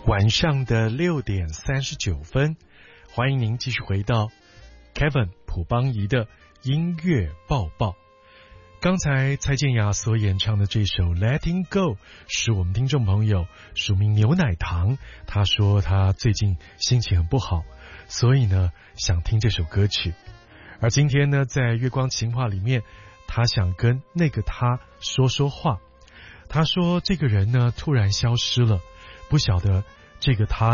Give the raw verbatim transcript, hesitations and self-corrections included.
晚上的六点三十九分，欢迎您继续回到 Kevin 朴邦仪的音乐报报。刚才蔡健雅所演唱的这首 Letting Go 是我们听众朋友署名牛奶糖，他说他最近心情很不好，所以呢想听这首歌曲。而今天呢，在月光情话里面，他想跟那个他说说话。他说这个人呢突然消失了，不晓得这个他